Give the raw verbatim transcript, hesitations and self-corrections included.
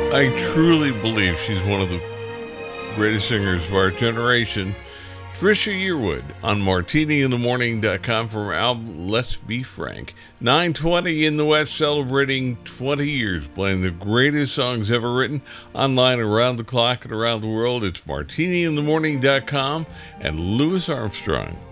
I truly believe she's one of the greatest singers of our generation. Trisha Yearwood on martini in the morning dot com from her album Let's Be Frank. nine twenty in the West, celebrating twenty years, playing the greatest songs ever written, online around the clock and around the world. It's martini in the morning dot com and Louis Armstrong.